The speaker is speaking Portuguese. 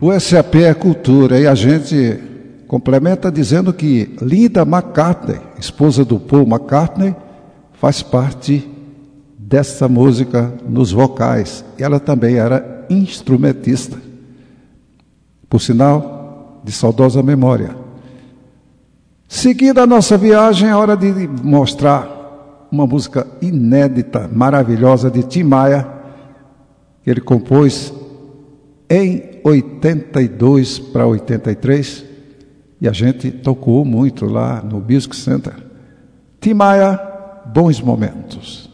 O SAP é cultura e a gente complementa dizendo que Linda McCartney, esposa do Paul McCartney, faz parte dessa música nos vocais. E ela também era instrumentista, por sinal, de saudosa memória. Seguida a nossa viagem, é hora de mostrar uma música inédita, maravilhosa, de Tim Maia, que ele compôs em 82 para 83, e a gente tocou muito lá no Music Center. Tim Maia, Bons Momentos.